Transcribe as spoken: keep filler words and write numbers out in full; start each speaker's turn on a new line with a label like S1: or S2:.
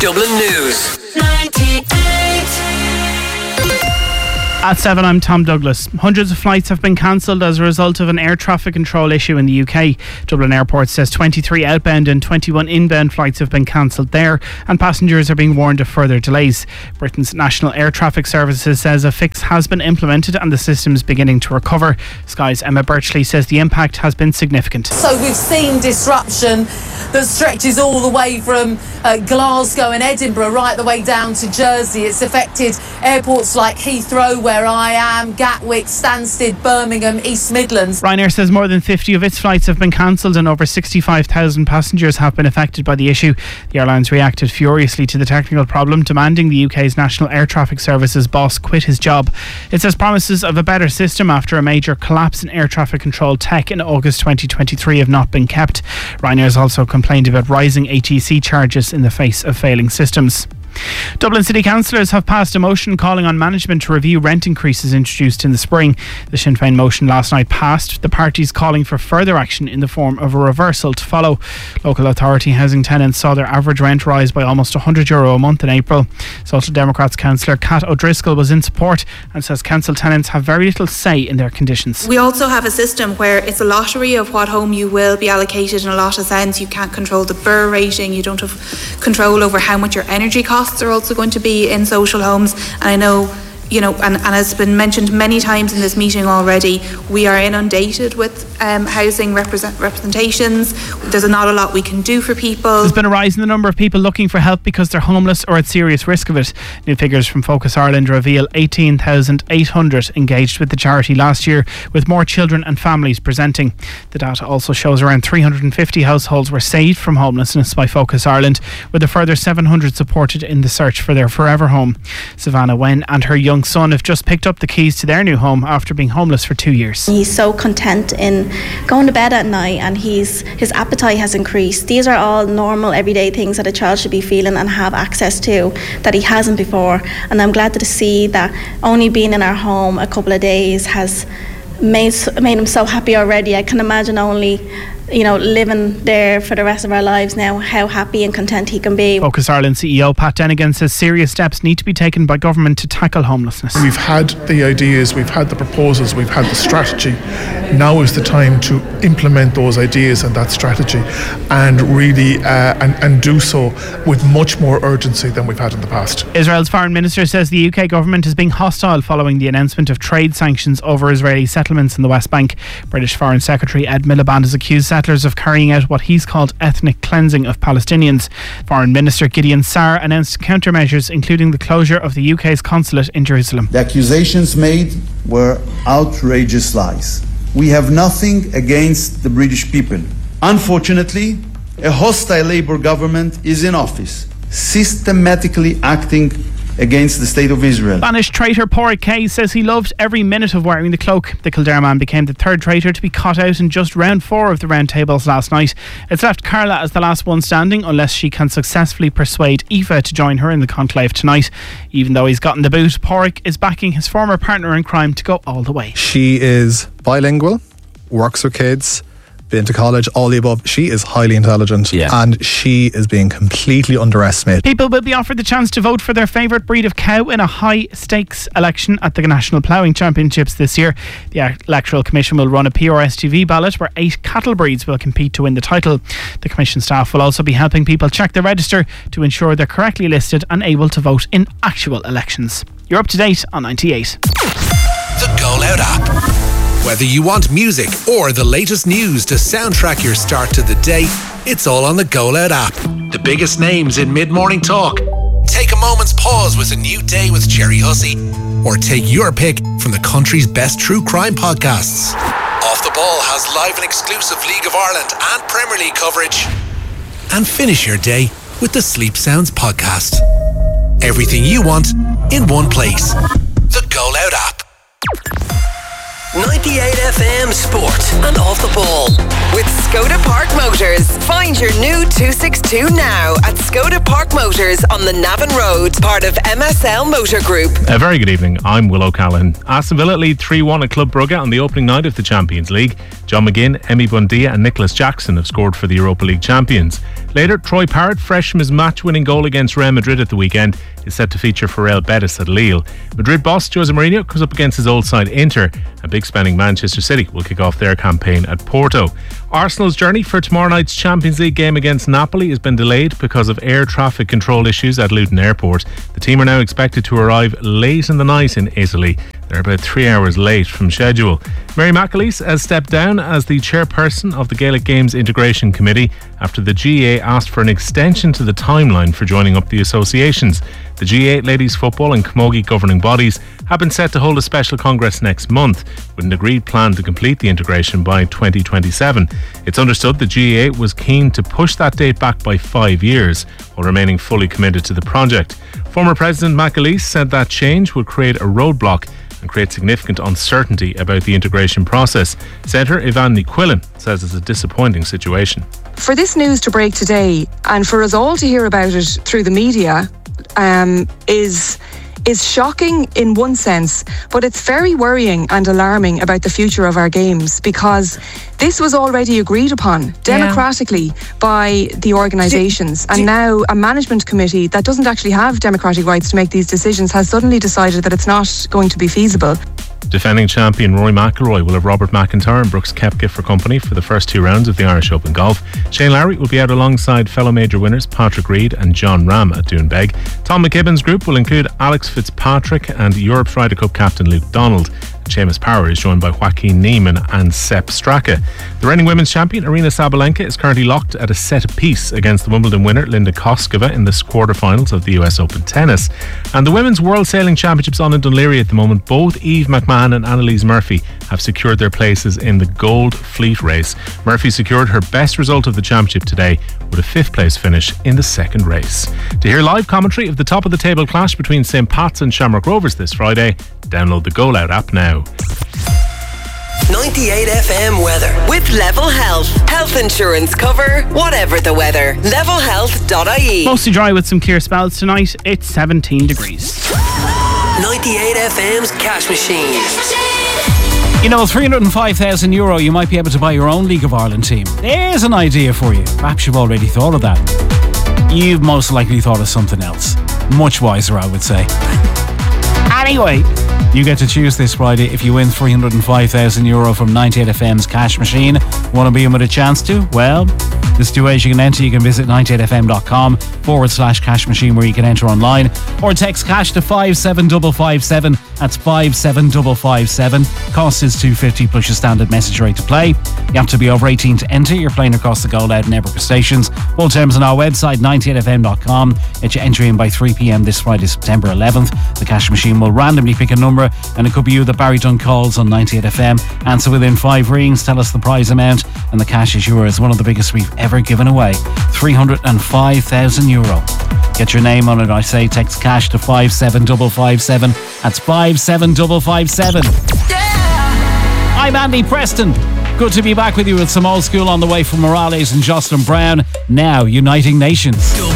S1: Dublin News. ninety-eight.
S2: At seven, I'm Tom Douglas. Hundreds of flights have been cancelled as a result of an air traffic control issue in the U K. Dublin Airport says twenty-three outbound and twenty-one inbound flights have been cancelled there, and passengers are being warned of further delays. Britain's National Air Traffic Services says a fix has been implemented and the system is beginning to recover. Sky's Emma Birchley says the impact has been significant.
S3: So we've seen disruption that stretches all the way from uh, Glasgow and Edinburgh right the way down to Jersey. It's affected airports like Heathrow, where I am, Gatwick, Stansted, Birmingham, East Midlands.
S2: Ryanair says more than fifty of its flights have been cancelled and over sixty-five thousand passengers have been affected by the issue. The airlines reacted furiously to the technical problem, demanding the U K's National Air Traffic Services boss quit his job. It says promises of a better system after a major collapse in air traffic control tech in August twenty twenty-three have not been kept. Ryanair has also complained about rising A T C charges in the face of failing systems. Dublin City Councillors have passed a motion calling on management to review rent increases introduced in the spring. The Sinn Féin motion last night passed, the parties calling for further action in the form of a reversal to follow. Local authority housing tenants saw their average rent rise by almost one hundred euro a month in April. Social Democrats councillor Kat O'Driscoll was in support and says council tenants have very little say in their conditions.
S4: We also have a system where it's a lottery of what home you will be allocated in a lot of sense. You can't control the B R rating, you don't have control over how much your energy costs are also going to be in social homes. And I know, you know, and, and as been mentioned many times in this meeting already, we are inundated with um, housing represent- representations. There's not a lot we can do for people.
S2: There's been a rise in the number of people looking for help because they're homeless or at serious risk of it. New figures from Focus Ireland reveal eighteen thousand eight hundred engaged with the charity last year, with more children and families presenting. The data also shows around three hundred fifty households were saved from homelessness by Focus Ireland, with a further seven hundred supported in the search for their forever home. Savannah Wen and her young son have just picked up the keys to their new home after being homeless for two years.
S5: He's so content in going to bed at night, and he's his appetite has increased. These are all normal everyday things that a child should be feeling and have access to that he hasn't before. And I'm glad to see that only being in our home a couple of days has made made him so happy already. I can imagine only, you know, living there for the rest of our lives now, how happy and content he can be.
S2: Focus Ireland C E O Pat Denigan says serious steps need to be taken by government to tackle homelessness.
S6: We've had the ideas, we've had the proposals, we've had the strategy. Now is the time to implement those ideas and that strategy, and really uh, and, and do so with much more urgency than we've had in the past.
S2: Israel's foreign minister says the U K government is being hostile following the announcement of trade sanctions over Israeli settlements in the West Bank. British Foreign Secretary Ed Miliband has accused settlers of carrying out what he's called ethnic cleansing of Palestinians. Foreign Minister Gideon Saar announced countermeasures, including the closure of the U K's consulate in Jerusalem.
S7: The accusations made were outrageous lies. We have nothing against the British people. Unfortunately, a hostile Labour government is in office, systematically acting against the State of Israel.
S2: Spanish traitor Porrick Kay says he loved every minute of wearing the cloak. The Kildare man became the third traitor to be caught out in just round four of the round tables last night. It's left Carla as the last one standing unless she can successfully persuade Aoife to join her in the conclave tonight. Even though he's gotten the boot, Porrick is backing his former partner in crime to go all the way.
S8: She is bilingual, works with kids, been to college, all the above. She is highly intelligent, yeah. And she is being completely underestimated.
S2: People will be offered the chance to vote for their favourite breed of cow in a high stakes election at the National Ploughing Championships this year. The Electoral Commission will run a P R S T V ballot where eight cattle breeds will compete to win the title. The Commission staff will also be helping people check their register to ensure they're correctly listed and able to vote in actual elections. You're up to date on ninety-eight.
S1: The Go Loud app. Whether you want music or the latest news to soundtrack your start to the day, it's all on the Go Loud app. The biggest names in mid-morning talk. Take a moment's pause with a new day with Jerry Hussey. Or take your pick from the country's best true crime podcasts. Off the Ball has live and exclusive League of Ireland and Premier League coverage. And finish your day with the Sleep Sounds podcast. Everything you want in one place. The Go Loud app.
S9: ninety-eight F M Sport and Off the Ball. With Skoda Park Motors. Find your new two sixty-two now at Skoda Park Motors on the Navan Road, part of M S L Motor Group.
S10: A very good evening. I'm Will O'Callaghan. Aston Villa lead three one at Club Brugge on the opening night of the Champions League. John McGinn, Emi Buendia and Nicholas Jackson have scored for the Europa League champions. Later, Troy Parrott, fresh from his match-winning goal against Real Madrid at the weekend, is set to feature for Real Betis at Lille. Madrid boss Jose Mourinho comes up against his old side Inter, and big spending Manchester City will kick off their campaign at Porto. Arsenal's journey for tomorrow night's Champions League game against Napoli has been delayed because of air traffic control issues at Luton Airport. The team are now expected to arrive late in the night in Italy. They're about three hours late from schedule. Mary McAleese has stepped down as the chairperson of the Gaelic Games Integration Committee after the G A A asked for an extension to the timeline for joining up the associations. The G A A Ladies Football and Camogie governing bodies have been set to hold a special congress next month with an agreed plan to complete the integration by twenty twenty-seven. It's understood the G A A was keen to push that date back by five years while remaining fully committed to the project. Former President McAleese said that change would create a roadblock and create significant uncertainty about the integration process. Senator Ivan Quillen says it's a disappointing situation.
S11: For this news to break today and for us all to hear about it through the media um, is is shocking in one sense, but it's very worrying and alarming about the future of our games, because this was already agreed upon democratically yeah. by the organisations, and now a management committee that doesn't actually have democratic rights to make these decisions has suddenly decided that it's not going to be feasible.
S10: Defending champion Rory McIlroy will have Robert McIntyre and Brooks Koepka for company for the first two rounds of the Irish Open Golf. Shane Lowry will be out alongside fellow major winners Patrick Reed and John Ram at Doonbeg. Tom McKibben's group will include Alex Fitzpatrick and Europe's Ryder Cup captain Luke Donald. Seamus Power is joined by Joaquin Niemann and Sepp Straka. The reigning women's champion Aryna Sabalenka is currently locked at a set apiece against the Wimbledon winner Linda Koskova in the quarterfinals of the U S Open Tennis. And the Women's World Sailing Championships on in Dún Laoghaire at the moment. Both Eve McMahon and Annalise Murphy have secured their places in the Gold Fleet race. Murphy secured her best result of the championship today with a fifth place finish in the second race. To hear live commentary of the top of the table clash between Saint Pat's and Shamrock Rovers this Friday, download the Go Loud app now.
S9: ninety-eight F M weather with Level Health. Health insurance cover, whatever the weather. level health dot I E.
S2: Mostly dry with some clear spells tonight. It's seventeen degrees.
S9: ninety-eight F M's Cash Machine.
S12: You know, three hundred five thousand euro, you might be able to buy your own League of Ireland team. There's an idea for you. Perhaps you've already thought of that. You've most likely thought of something else. Much wiser, I would say. Anyway, you get to choose this Friday if you win three hundred five thousand euro from ninety-eight F M's Cash Machine. Want to be in with a chance to? Well, there's two ways you can enter. You can visit ninety-eight f m dot com forward slash cash machine where you can enter online, or text cash to five seven five five seven. That's five seven five five seven. Cost is two dollars fifty plus your standard message rate to play. You have to be over eighteen to enter. You're playing across the Go Loud network of stations. Full terms on our website, ninety-eight f m dot com. Get your entry in by three p m this Friday, September eleventh. The Cash Machine will randomly pick a number, and it could be you that Barry Dunn calls on ninety-eight F M. Answer within five rings, tell us the prize amount, and the cash is yours. One of the biggest we've ever given away. three hundred five thousand euro. Get your name on it, I say. Text cash to five seven five five seven. That's five seven five five seven. Yeah. I'm Andy Preston. Good to be back with you with some old school on the way from Morales and Jocelyn Brown. Now, Uniting Nations.